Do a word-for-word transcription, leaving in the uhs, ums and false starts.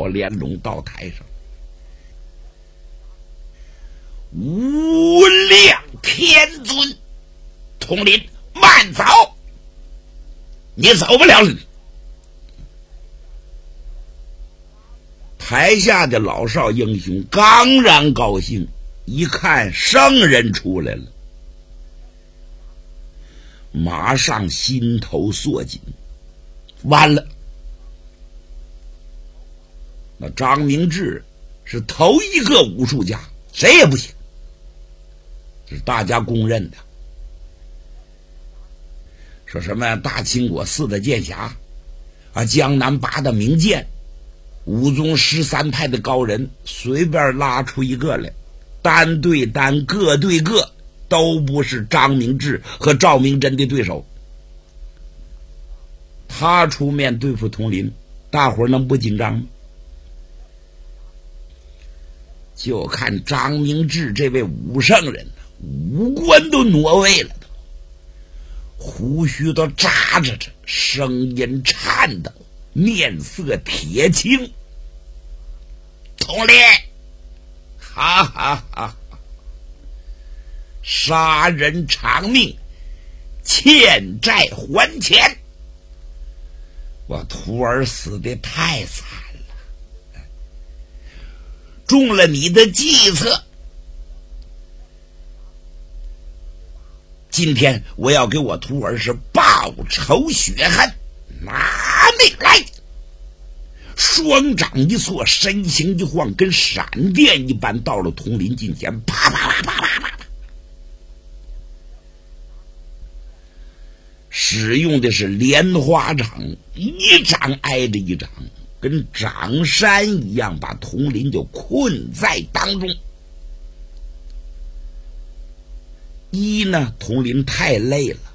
号连拢到台上。无量天尊，统领慢走，你走不了。台下的老少英雄刚然高兴，一看圣人出来了，马上心头缩紧，完了。那张明志是头一个武术家，谁也不行，这是大家公认的。说什么大清国四的剑侠啊，江南八的名剑，武宗十三派的高人，随便拉出一个来，单对单各对各，都不是张明志和赵明真的对手。他出面对付佟林，大伙儿能不紧张吗？就看张明志这位武圣人，五官都挪位了，胡须都扎着着，声音颤抖，面色铁青。佟林，哈哈哈哈！杀人偿命，欠债还钱。我徒儿死得太惨了，中了你的计策。今天我要给我徒儿是报仇雪恨，拿命来！双掌一错，身形一晃，跟闪电一般到了佟林近前，啪啪啪啪啪啪，使用的是莲花掌，一掌挨着一掌，跟掌山一样，把佟林就困在当中。一呢，佟林太累了，